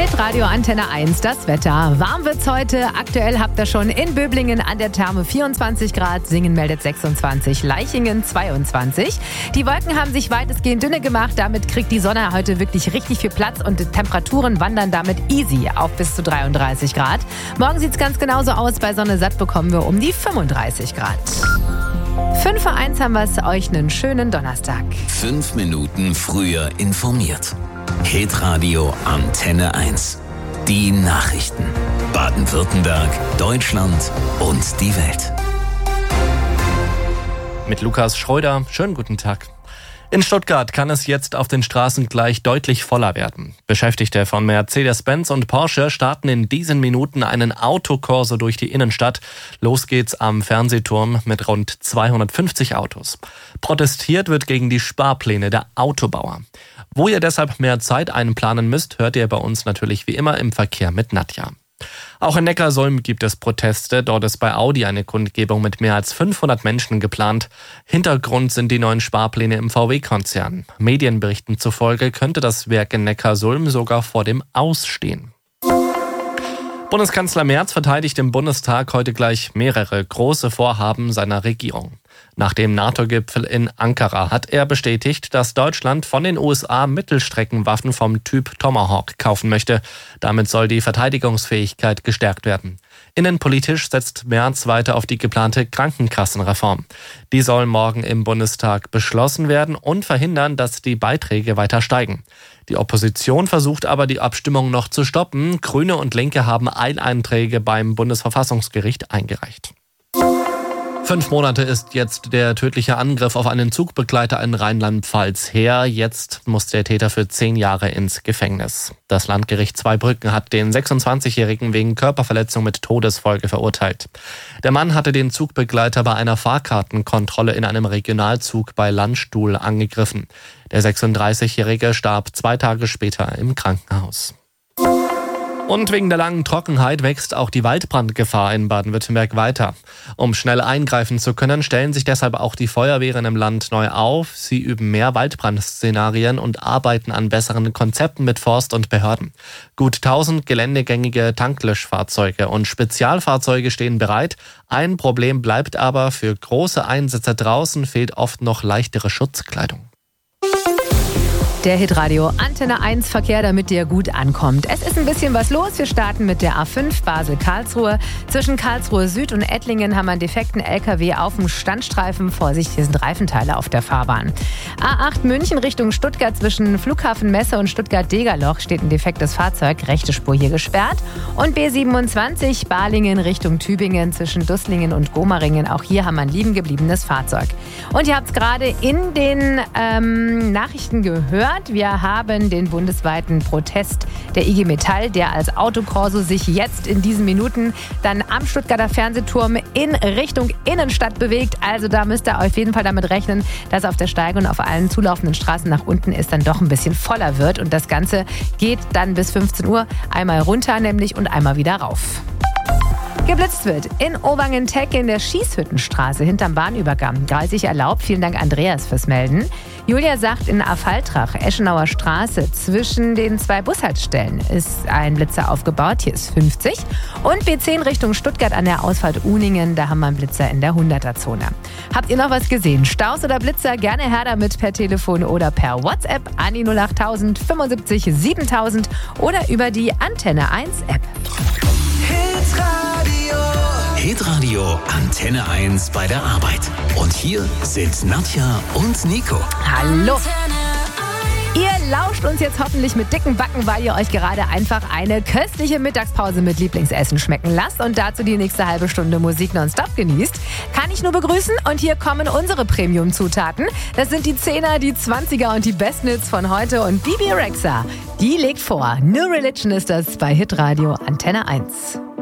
Hitradio Antenne 1, das Wetter. Warm wird's heute. Aktuell habt ihr schon in Böblingen an der Therme 24 Grad, Singen meldet 26, Leichingen 22. Die Wolken haben sich weitestgehend dünne gemacht. Damit kriegt die Sonne heute wirklich richtig viel Platz und die Temperaturen wandern damit easy auf bis zu 33 Grad. Morgen sieht's ganz genauso aus. Bei Sonne satt bekommen wir um die 35 Grad. 5 vor 1 haben wir es euch einen schönen Donnerstag. 5 Minuten früher informiert. Hitradio Antenne 1. Die Nachrichten. Baden-Württemberg, Deutschland und die Welt. Mit Lukas Schröder. Schönen guten Tag. In Stuttgart kann es jetzt auf den Straßen gleich deutlich voller werden. Beschäftigte von Mercedes-Benz und Porsche starten in diesen Minuten einen Autokorso durch die Innenstadt. Los geht's am Fernsehturm mit rund 250 Autos. Protestiert wird gegen die Sparpläne der Autobauer. Wo ihr deshalb mehr Zeit einplanen müsst, hört ihr bei uns natürlich wie immer im Verkehr mit Nadja. Auch in Neckarsulm gibt es Proteste. Dort ist bei Audi eine Kundgebung mit mehr als 500 Menschen geplant. Hintergrund sind die neuen Sparpläne im VW-Konzern. Medienberichten zufolge könnte das Werk in Neckarsulm sogar vor dem Ausstehen. Bundeskanzler Merz verteidigt im Bundestag heute gleich mehrere große Vorhaben seiner Regierung. Nach dem NATO-Gipfel in Ankara hat er bestätigt, dass Deutschland von den USA Mittelstreckenwaffen vom Typ Tomahawk kaufen möchte. Damit soll die Verteidigungsfähigkeit gestärkt werden. Innenpolitisch setzt Merz weiter auf die geplante Krankenkassenreform. Die soll morgen im Bundestag beschlossen werden und verhindern, dass die Beiträge weiter steigen. Die Opposition versucht aber, die Abstimmung noch zu stoppen. Grüne und Linke haben Eileinträge beim Bundesverfassungsgericht eingereicht. 5 Monate ist jetzt der tödliche Angriff auf einen Zugbegleiter in Rheinland-Pfalz her. Jetzt muss der Täter für 10 Jahre ins Gefängnis. Das Landgericht Zweibrücken hat den 26-Jährigen wegen Körperverletzung mit Todesfolge verurteilt. Der Mann hatte den Zugbegleiter bei einer Fahrkartenkontrolle in einem Regionalzug bei Landstuhl angegriffen. Der 36-Jährige starb 2 Tage später im Krankenhaus. Und wegen der langen Trockenheit wächst auch die Waldbrandgefahr in Baden-Württemberg weiter. Um schnell eingreifen zu können, stellen sich deshalb auch die Feuerwehren im Land neu auf. Sie üben mehr Waldbrandszenarien und arbeiten an besseren Konzepten mit Forst und Behörden. Gut 1000 geländegängige Tanklöschfahrzeuge und Spezialfahrzeuge stehen bereit. Ein Problem bleibt aber, für große Einsätze draußen fehlt oft noch leichtere Schutzkleidung. Der Hitradio Antenne 1 Verkehr, damit ihr gut ankommt. Es ist ein bisschen was los. Wir starten mit der A5 Basel-Karlsruhe. Zwischen Karlsruhe Süd und Ettlingen haben wir einen defekten LKW auf dem Standstreifen. Vorsicht, hier sind Reifenteile auf der Fahrbahn. A8 München Richtung Stuttgart zwischen Flughafen Messe und Stuttgart-Degerloch steht ein defektes Fahrzeug. Rechte Spur hier gesperrt. Und B27 Balingen Richtung Tübingen zwischen Dusslingen und Gomaringen. Auch hier haben wir ein liegen gebliebenes Fahrzeug. Und ihr habt es gerade in den Nachrichten gehört. Wir haben den bundesweiten Protest der IG Metall, der als Autokorso sich jetzt in diesen Minuten dann am Stuttgarter Fernsehturm in Richtung Innenstadt bewegt. Also da müsst ihr auf jeden Fall damit rechnen, dass auf der Steige und auf allen zulaufenden Straßen nach unten es dann doch ein bisschen voller wird. Und das Ganze geht dann bis 15 Uhr einmal runter nämlich und einmal wieder rauf. Geblitzt wird in Obangen-Teck in der Schießhüttenstraße hinterm Bahnübergang. 30 erlaubt. Vielen Dank, Andreas, fürs Melden. Julia sagt, in Affaltrach, Eschenauer Straße, zwischen den 2 Bushaltestellen ist ein Blitzer aufgebaut. Hier ist 50. Und B10 Richtung Stuttgart an der Ausfahrt Uningen, da haben wir einen Blitzer in der 100er-Zone. Habt ihr noch was gesehen? Staus oder Blitzer? Gerne her damit per Telefon oder per WhatsApp an die 08000 75 7000 oder über die Antenne 1 App. Hitradio Antenne 1 bei der Arbeit. Und hier sind Nadja und Nico. Hallo. Ihr lauscht uns jetzt hoffentlich mit dicken Backen, weil ihr euch gerade einfach eine köstliche Mittagspause mit Lieblingsessen schmecken lasst und dazu die nächste halbe Stunde Musik nonstop genießt. Kann ich nur begrüßen und hier kommen unsere Premium-Zutaten. Das sind die 10er, die 20er und die Besten Hits von heute und Bibi Rexha. Die legt vor. New Religion ist das bei Hitradio Antenne 1.